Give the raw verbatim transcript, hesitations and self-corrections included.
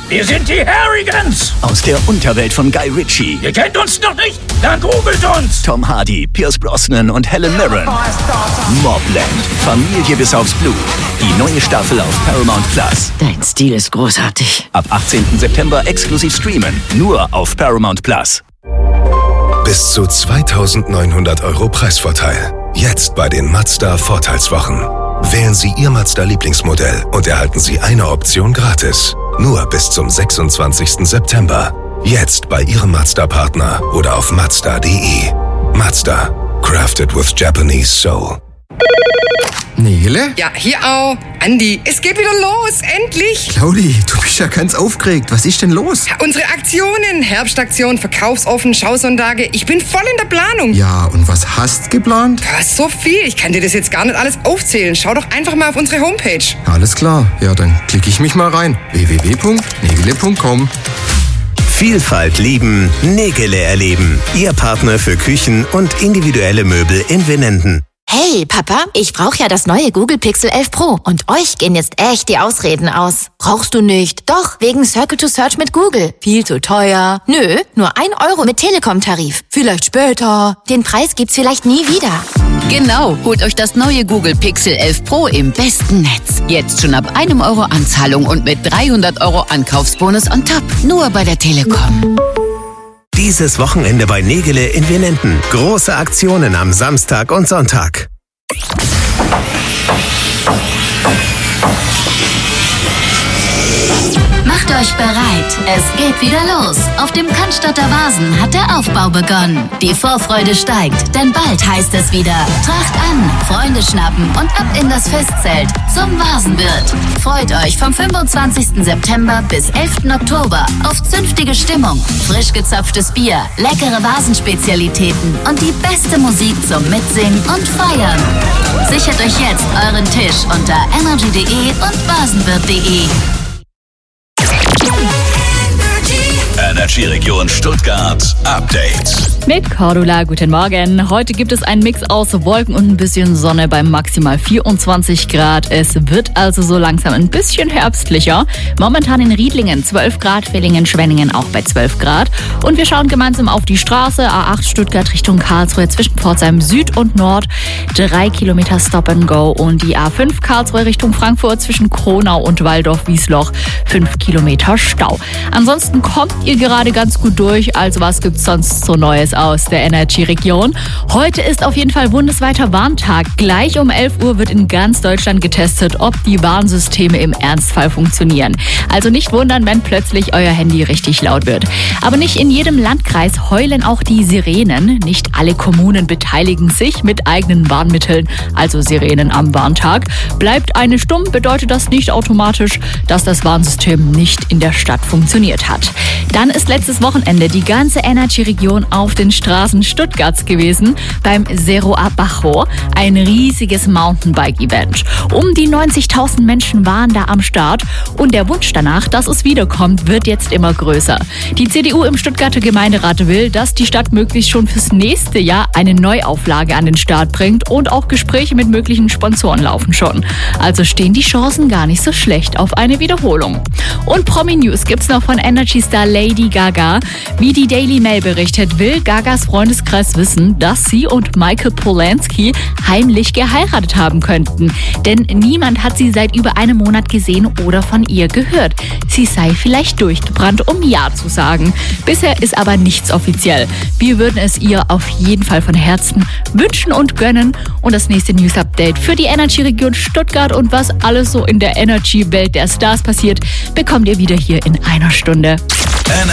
Wir sind die Harrigans. Aus der Unterwelt von Guy Ritchie. Ihr kennt uns noch nicht? Dann googelt uns. Tom Hardy, Pierce Brosnan und Helen Mirren. Mobland. Familie bis aufs Blut. Die neue Staffel auf Paramount Plus. Dein Stil ist großartig. Ab achtzehnten September exklusiv streamen. Nur auf Paramount Plus. Bis zu zweitausendneunhundert Euro Preisvorteil. Jetzt bei den Mazda Vorteilswochen. Wählen Sie Ihr Mazda-Lieblingsmodell und erhalten Sie eine Option gratis. Nur bis zum sechsundzwanzigsten September. Jetzt bei Ihrem Mazda-Partner oder auf mazda punkt de. Mazda. Crafted with Japanese Soul. Nele? Ja, hier auch. Andi, es geht wieder los, endlich. Claudi, du bist ja ganz aufgeregt. Was ist denn los? Ja, unsere Aktionen, Herbstaktion, Verkaufsoffen, Schausonntage. Ich bin voll in der Planung. Ja, und was hast geplant? Ja, so viel. Ich kann dir das jetzt gar nicht alles aufzählen. Schau doch einfach mal auf unsere Homepage. Alles klar. Ja, dann klicke ich mich mal rein. w w w punkt negele punkt com. Vielfalt lieben, Nägele erleben. Ihr Partner für Küchen und individuelle Möbel in Winnenden. Hey, Papa, ich brauche ja das neue Google Pixel elf Pro. Und euch gehen jetzt echt die Ausreden aus. Brauchst du nicht? Doch, wegen Circle to Search mit Google. Viel zu teuer. Nö, nur ein Euro mit Telekom-Tarif. Vielleicht später. Den Preis gibt's vielleicht nie wieder. Genau, holt euch das neue Google Pixel elf Pro im besten Netz. Jetzt schon ab einem Euro Anzahlung und mit dreihundert Euro Ankaufsbonus on top. Nur bei der Telekom. Dieses Wochenende bei Nägele in Winnenden. Große Aktionen am Samstag und Sonntag. Macht euch bereit, es geht wieder los. Auf dem Cannstatter Vasen hat der Aufbau begonnen. Die Vorfreude steigt, denn bald heißt es wieder Tracht an, Freunde schnappen und ab in das Festzelt zum Vasenwirt. Freut euch vom fünfundzwanzigsten September bis elften Oktober auf zünftige Stimmung, frisch gezapftes Bier, leckere Vasenspezialitäten und die beste Musik zum Mitsingen und Feiern. Sichert euch jetzt euren Tisch unter energy punkt de und vasenwirt punkt de. Energy Region Stuttgart Update. Mit Cordula, guten Morgen. Heute gibt es einen Mix aus Wolken und ein bisschen Sonne bei maximal vierundzwanzig Grad. Es wird also so langsam ein bisschen herbstlicher. Momentan in Riedlingen zwölf Grad, Villingen, Schwenningen auch bei zwölf Grad. Und wir schauen gemeinsam auf die Straße A acht Stuttgart Richtung Karlsruhe zwischen Pforzheim Süd und Nord. Drei Kilometer Stop and Go. Und die A fünf Karlsruhe Richtung Frankfurt zwischen Kronau und Waldorf-Wiesloch. Fünf Kilometer Stau. Ansonsten kommt ihr gerade ganz gut durch. Also was gibt's sonst so Neues aus der Energy-Region? Heute ist auf jeden Fall bundesweiter Warntag. Gleich um elf Uhr wird in ganz Deutschland getestet, ob die Warnsysteme im Ernstfall funktionieren. Also nicht wundern, wenn plötzlich euer Handy richtig laut wird. Aber nicht in jedem Landkreis heulen auch die Sirenen. Nicht alle Kommunen beteiligen sich mit eigenen Warnmitteln, also Sirenen am Warntag. Bleibt eine stumm, bedeutet das nicht automatisch, dass das Warnsystem nicht in der Stadt funktioniert hat. Dann ist letztes Wochenende die ganze Energy-Region auf den Straßen Stuttgarts gewesen beim Zero Abajo, ein riesiges Mountainbike-Event. Um die neunzigtausend Menschen waren da am Start und der Wunsch danach, dass es wiederkommt, wird jetzt immer größer. Die C D U im Stuttgarter Gemeinderat will, dass die Stadt möglichst schon fürs nächste Jahr eine Neuauflage an den Start bringt und auch Gespräche mit möglichen Sponsoren laufen schon. Also stehen die Chancen gar nicht so schlecht auf eine Wiederholung. Und Promi-News gibt's noch von Energy-Star Lady Gaga. Wie die Daily Mail berichtet, will Gagas Freundeskreis wissen, dass sie und Michael Polanski heimlich geheiratet haben könnten. Denn niemand hat sie seit über einem Monat gesehen oder von ihr gehört. Sie sei vielleicht durchgebrannt, um Ja zu sagen. Bisher ist aber nichts offiziell. Wir würden es ihr auf jeden Fall von Herzen wünschen und gönnen. Und das nächste News-Update für die Energy-Region Stuttgart und was alles so in der Energy-Welt der Stars passiert, bekommt ihr wieder hier in einer Stunde.